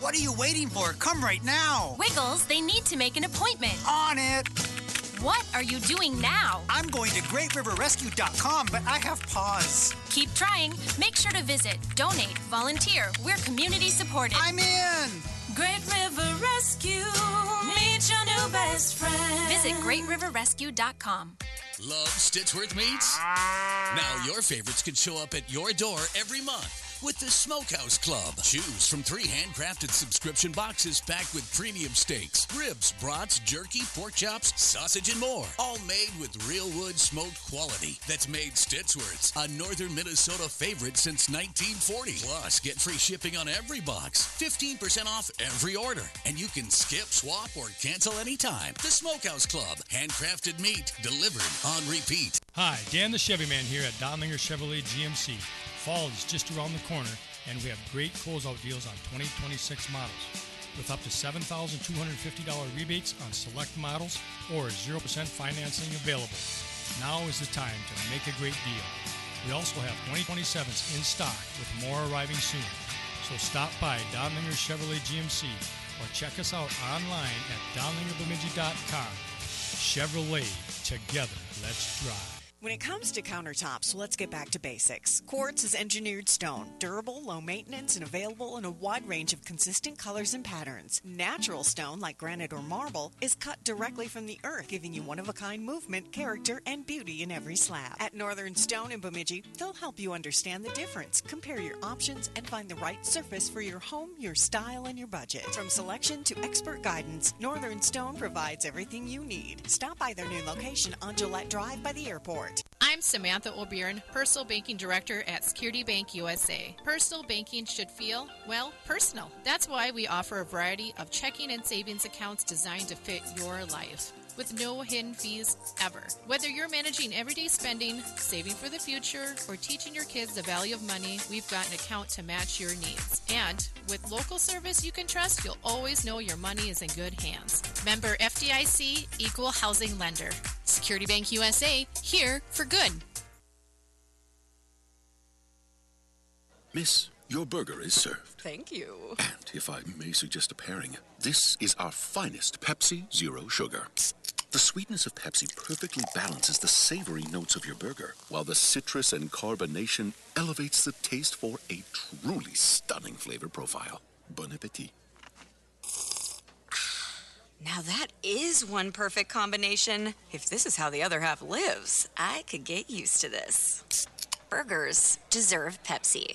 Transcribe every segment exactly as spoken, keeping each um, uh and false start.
What are you waiting for? Come right now. Wiggles, they need to make an appointment. On it. What are you doing now? I'm going to great river rescue dot com, but I have pause. Keep trying. Make sure to visit, donate, volunteer. We're community supported. I'm in. Great River Rescue. Meet your new best friend. Visit great river rescue dot com. Love Stitchworth Meats? Now your favorites can show up at your door every month with the Smokehouse Club. Choose from three handcrafted subscription boxes packed with premium steaks, ribs, brats, jerky, pork chops, sausage, and more. All made with real wood smoked quality that's made Stitchworth's a northern Minnesota favorite since nineteen forty. Plus, get free shipping on every box, fifteen percent off every order, and you can skip, swap, or cancel anytime. The Smokehouse Club. Handcrafted meat delivered on repeat. Hi, Dan the Chevy Man here at Donlinger Chevrolet G M C. Fall is just around the corner, and we have great closeout deals on twenty twenty-six models with up to seven thousand two hundred fifty dollars rebates on select models or zero percent financing available. Now is the time to make a great deal. We also have twenty twenty-sevens in stock with more arriving soon. So stop by Donlinger Chevrolet G M C or check us out online at donlinger bemidji dot com. Chevrolet, together, let's drive. When it comes to countertops, let's get back to basics. Quartz is engineered stone, durable, low maintenance, and available in a wide range of consistent colors and patterns. Natural stone, like granite or marble, is cut directly from the earth, giving you one-of-a-kind movement, character, and beauty in every slab. At Northern Stone in Bemidji, they'll help you understand the difference, compare your options, and find the right surface for your home, your style, and your budget. From selection to expert guidance, Northern Stone provides everything you need. Stop by their new location on Gillette Drive by the airport. I'm Samantha O'Byrne, Personal Banking Director at Security Bank U S A. Personal banking should feel, well, personal. That's why we offer a variety of checking and savings accounts designed to fit your life, with no hidden fees ever. Whether you're managing everyday spending, saving for the future, or teaching your kids the value of money, we've got an account to match your needs. And with local service you can trust, you'll always know your money is in good hands. Member F D I C, Equal Housing Lender. Security Bank U S A, here for good. Miss, your burger is served. Thank you. And if I may suggest a pairing, this is our finest Pepsi Zero Sugar. The sweetness of Pepsi perfectly balances the savory notes of your burger, while the citrus and carbonation elevates the taste for a truly stunning flavor profile. Bon appetit. Now that is one perfect combination. If this is how the other half lives, I could get used to this. Burgers deserve Pepsi.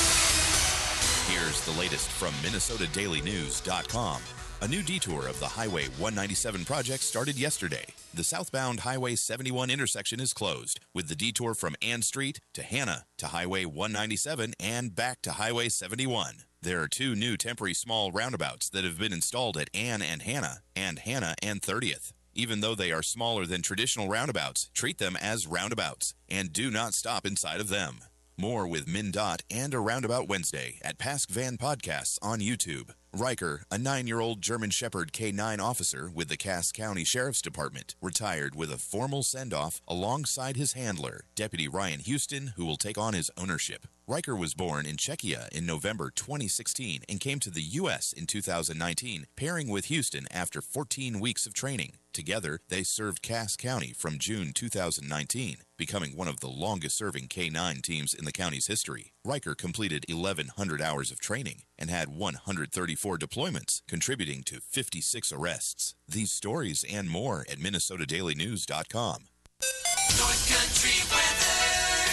Here's the latest from Minnesota Daily News dot com. A new detour of the Highway one ninety-seven project started yesterday. The southbound Highway seventy-one intersection is closed, with the detour from Ann Street to Hannah to Highway one ninety-seven and back to Highway seventy-one. There are two new temporary small roundabouts that have been installed at Ann and Hannah and Hannah and thirtieth. Even though they are smaller than traditional roundabouts, treat them as roundabouts and do not stop inside of them. More with MnDOT and a Roundabout Wednesday at Pask Van Podcasts on YouTube. Riker, a nine-year-old German Shepherd K nine officer with the Cass County Sheriff's Department, retired with a formal send-off alongside his handler, Deputy Ryan Houston, who will take on his ownership. Riker was born in Czechia in November twenty sixteen and came to the U S in two thousand nineteen, pairing with Houston after fourteen weeks of training. Together, they served Cass County from June two thousand nineteen, becoming one of the longest-serving K nine teams in the county's history. Riker completed eleven hundred hours of training and had one hundred thirty-four deployments, contributing to fifty-six arrests. These stories and more at Minnesota Daily News dot com. North Country weather.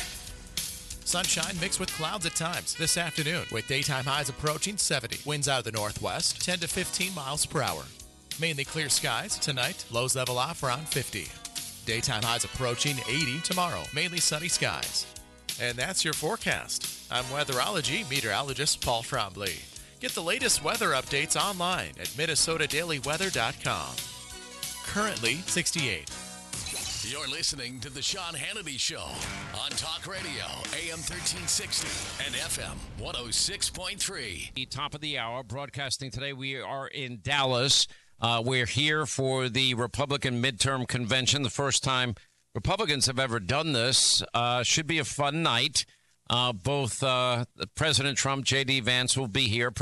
Sunshine mixed with clouds at times this afternoon, with daytime highs approaching seventy. Winds out of the northwest, ten to fifteen miles per hour. Mainly clear skies tonight, lows level off around fifty. Daytime highs approaching eighty tomorrow, mainly sunny skies. And that's your forecast. I'm weatherology meteorologist Paul Trombley. Get the latest weather updates online at Minnesota Daily Weather dot com. Currently sixty-eight. You're listening to The Sean Hannity Show on Talk Radio, A M thirteen sixty and F M one oh six point three. The top of the hour, broadcasting today, we are in Dallas. Uh, we're here for the Republican midterm convention, the first time Republicans have ever done this. Uh, should be a fun night. Uh, both uh, President Trump, J D. Vance will be here.